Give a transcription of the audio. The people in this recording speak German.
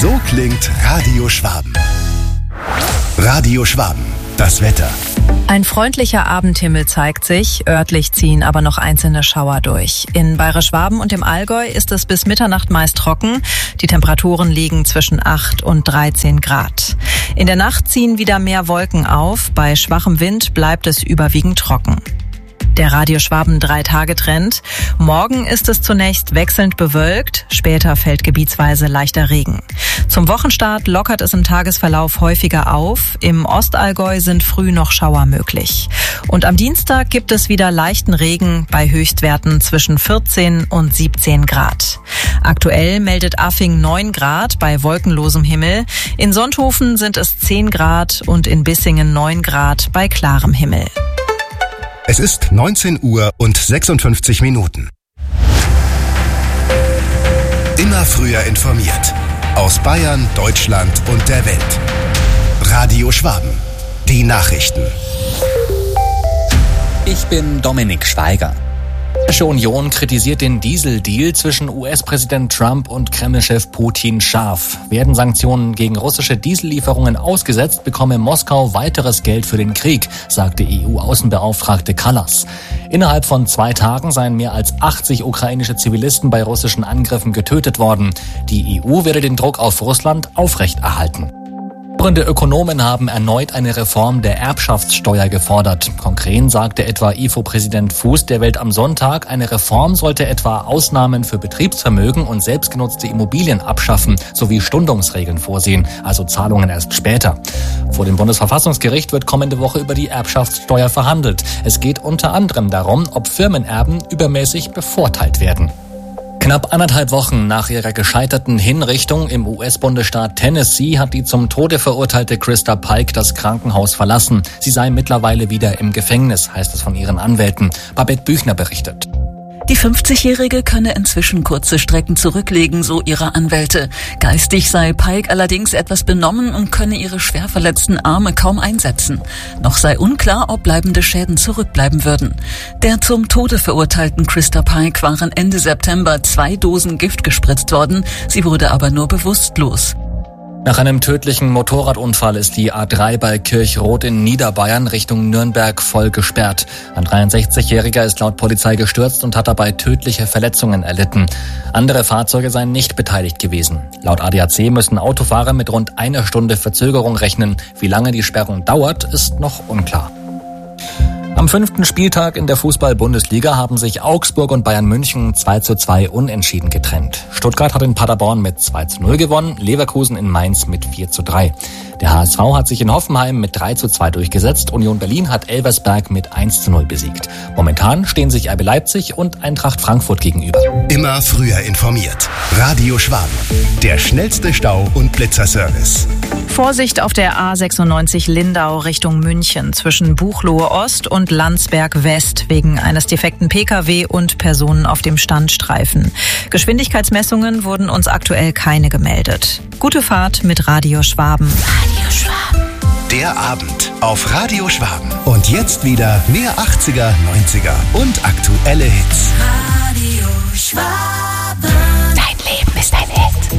So klingt Radio Schwaben. Radio Schwaben, das Wetter. Ein freundlicher Abendhimmel zeigt sich, örtlich ziehen aber noch einzelne Schauer durch. In Bayerisch-Schwaben und im Allgäu ist es bis Mitternacht meist trocken. Die Temperaturen liegen zwischen 8 und 13 Grad. In der Nacht ziehen wieder mehr Wolken auf. Bei schwachem Wind bleibt es überwiegend trocken. Der Radio Schwaben 3-Tage-Trend. Morgen ist es zunächst wechselnd bewölkt, später fällt gebietsweise leichter Regen. Zum Wochenstart lockert es im Tagesverlauf häufiger auf. Im Ostallgäu sind früh noch Schauer möglich. Und am Dienstag gibt es wieder leichten Regen bei Höchstwerten zwischen 14 und 17 Grad. Aktuell meldet Affing 9 Grad bei wolkenlosem Himmel. In Sonthofen sind es 10 Grad und in Bissingen 9 Grad bei klarem Himmel. Es ist 19 Uhr und 56 Minuten. Immer früher informiert. Aus Bayern, Deutschland und der Welt. Radio Schwaben. Die Nachrichten. Ich bin Dominik Schweiger. Die Europäische Union kritisiert den Dieseldeal zwischen US-Präsident Trump und Kreml-Chef Putin scharf. Werden Sanktionen gegen russische Diesellieferungen ausgesetzt, bekomme Moskau weiteres Geld für den Krieg, sagte EU-Außenbeauftragte Kallas. Innerhalb von 2 Tagen seien mehr als 80 ukrainische Zivilisten bei russischen Angriffen getötet worden. Die EU werde den Druck auf Russland aufrechterhalten. Führende Ökonomen haben erneut eine Reform der Erbschaftssteuer gefordert. Konkret sagte etwa IFO-Präsident Fuß der Welt am Sonntag, eine Reform sollte etwa Ausnahmen für Betriebsvermögen und selbstgenutzte Immobilien abschaffen, sowie Stundungsregeln vorsehen, also Zahlungen erst später. Vor dem Bundesverfassungsgericht wird kommende Woche über die Erbschaftssteuer verhandelt. Es geht unter anderem darum, ob Firmenerben übermäßig bevorteilt werden. Knapp 1,5 Wochen nach ihrer gescheiterten Hinrichtung im US-Bundesstaat Tennessee hat die zum Tode verurteilte Krista Pike das Krankenhaus verlassen. Sie sei mittlerweile wieder im Gefängnis, heißt es von ihren Anwälten. Babette Büchner berichtet. Die 50-Jährige könne inzwischen kurze Strecken zurücklegen, so ihre Anwälte. Geistig sei Pike allerdings etwas benommen und könne ihre schwer verletzten Arme kaum einsetzen. Noch sei unklar, ob bleibende Schäden zurückbleiben würden. Der zum Tode verurteilten Krista Pike waren Ende September 2 Dosen Gift gespritzt worden. Sie wurde aber nur bewusstlos. Nach einem tödlichen Motorradunfall ist die A3 bei Kirchroth in Niederbayern Richtung Nürnberg voll gesperrt. Ein 63-Jähriger ist laut Polizei gestürzt und hat dabei tödliche Verletzungen erlitten. Andere Fahrzeuge seien nicht beteiligt gewesen. Laut ADAC müssen Autofahrer mit rund 1 Stunde Verzögerung rechnen. Wie lange die Sperrung dauert, ist noch unklar. Am 5. Spieltag in der Fußball-Bundesliga haben sich Augsburg und Bayern München 2:2 unentschieden getrennt. Stuttgart hat in Paderborn mit 2:0 gewonnen, Leverkusen in Mainz mit 4:3. Der HSV hat sich in Hoffenheim mit 3:2 durchgesetzt, Union Berlin hat Elversberg mit 1:0 besiegt. Momentan stehen sich RB Leipzig und Eintracht Frankfurt gegenüber. Immer früher informiert. Radio Schwaben. Der schnellste Stau- und Blitzerservice. Vorsicht auf der A96 Lindau Richtung München zwischen Buchloe Ost und Landsberg West wegen eines defekten Pkw und Personen auf dem Standstreifen. Geschwindigkeitsmessungen wurden uns aktuell keine gemeldet. Gute Fahrt mit Radio Schwaben. Radio Schwaben. Der Abend auf Radio Schwaben. Und jetzt wieder mehr 80er, 90er und aktuelle Hits. Radio Schwaben.